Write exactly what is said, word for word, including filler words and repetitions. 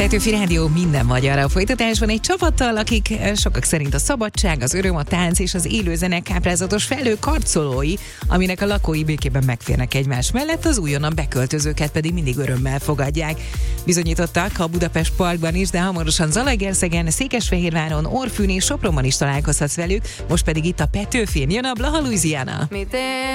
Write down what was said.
Petőfi Rádió minden magyarra. A folytatásban egy csapattal, akik sokak szerint a szabadság, az öröm, a tánc és az élőzene káprázatos felhő karcolói, aminek a lakói békében megférnek egymás mellett, az újonnan beköltözőket pedig mindig örömmel fogadják. Bizonyítottak a Budapest Parkban is, de hamarosan Zalaegerszegen, Székesfehérváron, Orfűn és Sopronban is találkozhatsz velük, most pedig itt a Petőfin jön a Blaha Louisiana.